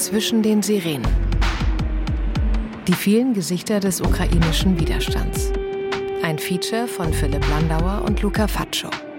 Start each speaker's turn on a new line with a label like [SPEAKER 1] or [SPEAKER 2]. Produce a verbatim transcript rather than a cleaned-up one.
[SPEAKER 1] Zwischen den Sirenen. Die vielen Gesichter des ukrainischen Widerstands. Ein Feature von Philipp Landauer und Luca Faccio.